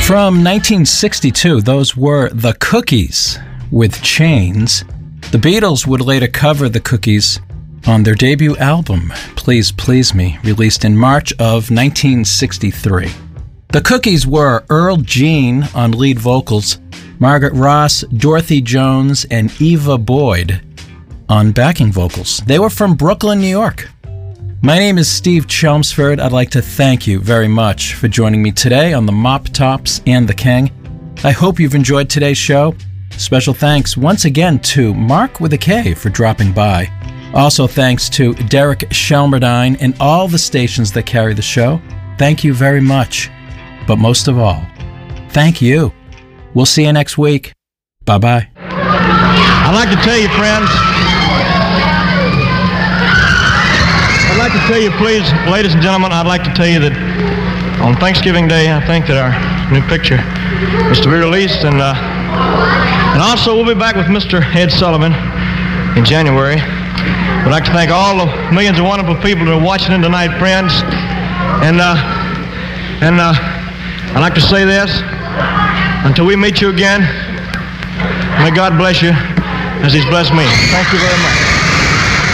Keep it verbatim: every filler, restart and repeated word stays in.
From nineteen sixty-two, those were The Cookies with Chains. The Beatles would later cover The Cookies on their debut album, Please Please Me, released in March of nineteen sixty-three. The Cookies were Earl Jean on lead vocals, Margaret Ross, Dorothy Jones, and Eva Boyd on backing vocals. They were from Brooklyn, New York. My name is Steve Chelmsford. I'd like to thank you very much for joining me today on the Mop Tops and the King. I hope you've enjoyed today's show. Special thanks once again to Mark with a K for dropping by. Also thanks to Derek Shelmerdine and all the stations that carry the show. Thank you very much. But most of all, thank you. We'll see you next week. Bye-bye. I'd like to tell you, friends, I'd like to tell you, please, ladies and gentlemen, I'd like to tell you that on Thanksgiving Day, I think that our new picture is to be released, and uh, and also we'll be back with Mister Ed Sullivan in January. I'd like to thank all the millions of wonderful people that are watching in tonight, friends, and uh, and uh, I'd like to say this, until we meet you again, may God bless you as He's blessed me. Thank you very much.